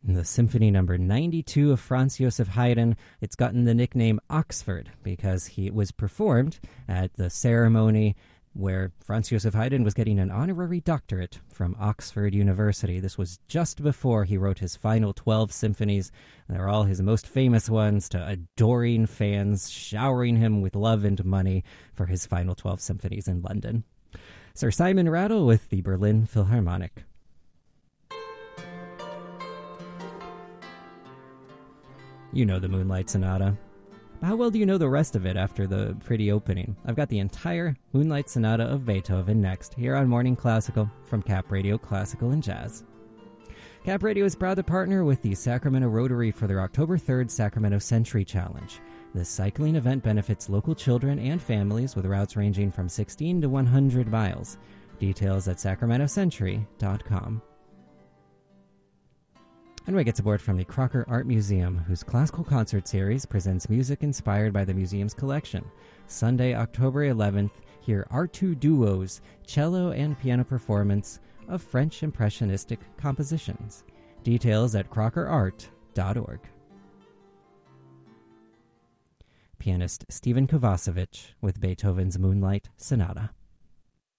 The Symphony number 92 of Franz Joseph Haydn. It's gotten the nickname Oxford because he was performed at the ceremony where Franz Joseph Haydn was getting an honorary doctorate from Oxford University. This was just before he wrote his final 12 symphonies. They're all his most famous ones, to adoring fans showering him with love and money for his final 12 symphonies in London. Sir Simon Rattle with the Berlin Philharmonic. You know the Moonlight Sonata. How well do you know the rest of it after the pretty opening? I've got the entire Moonlight Sonata of Beethoven next, here on Morning Classical from Cap Radio Classical and Jazz. Cap Radio is proud to partner with the Sacramento Rotary for their October 3rd Sacramento Century Challenge. This cycling event benefits local children and families with routes ranging from 16 to 100 miles. Details at sacramentocentury.com. And we get support from the Crocker Art Museum, whose classical concert series presents music inspired by the museum's collection. Sunday, October 11th, hear R2 Duo's cello and piano performance of French Impressionistic compositions. Details at crockerart.org. Pianist Stephen Kovacevic with Beethoven's Moonlight Sonata.